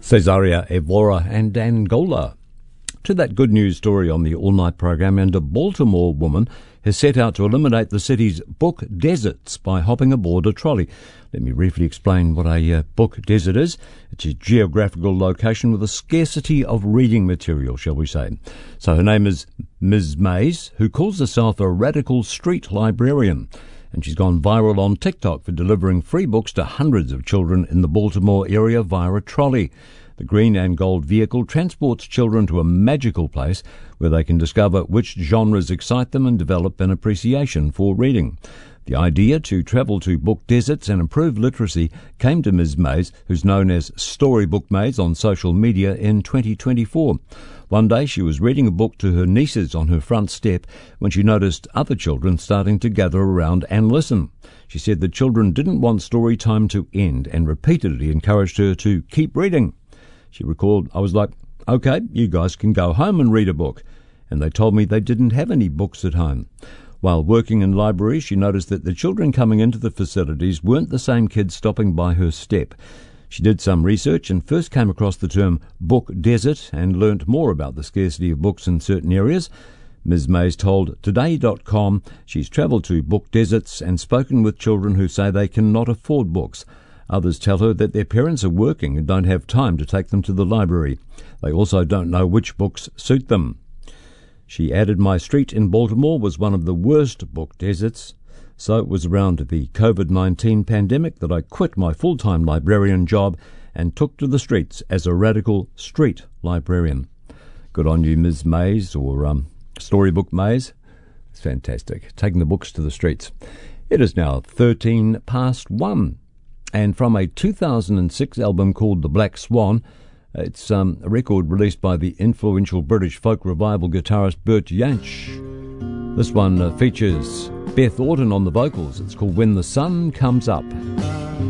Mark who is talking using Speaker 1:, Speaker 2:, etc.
Speaker 1: Cesaria Evora and Angola. To that good news story on the all-night program, and a Baltimore woman has set out to eliminate the city's book deserts by hopping aboard a trolley. Let me briefly explain what a book desert is. It's a geographical location with a scarcity of reading material, shall we say. So her name is Ms. Mays, who calls herself a radical street librarian. And she's gone viral on TikTok for delivering free books to hundreds of children in the Baltimore area via a trolley. The green and gold vehicle transports children to a magical place where they can discover which genres excite them and develop an appreciation for reading. The idea to travel to book deserts and improve literacy came to Ms. Mays, who's known as Storybook Mays on social media, in 2024. One day she was reading a book to her nieces on her front step when she noticed other children starting to gather around and listen. She said the children didn't want story time to end and repeatedly encouraged her to keep reading. She recalled, "I was like, okay, you guys can go home and read a book." And they told me they didn't have any books at home. While working in libraries, she noticed that the children coming into the facilities weren't the same kids stopping by her step. She did some research and first came across the term book desert and learnt more about the scarcity of books in certain areas. Ms. Mays told Today.com she's travelled to book deserts and spoken with children who say they cannot afford books. Others tell her that their parents are working and don't have time to take them to the library. They also don't know which books suit them. She added, "My street in Baltimore was one of the worst book deserts, so it was around the COVID-19 pandemic that I quit my full-time librarian job and took to the streets as a radical street librarian." Good on you, Ms. Mays, or Storybook Mays. It's fantastic, taking the books to the streets. It is now 1:13. And from a 2006 album called The Black Swan, it's a record released by the influential British folk revival guitarist Bert Jansch. This one features Beth Orton on the vocals. It's called When the Sun Comes Up.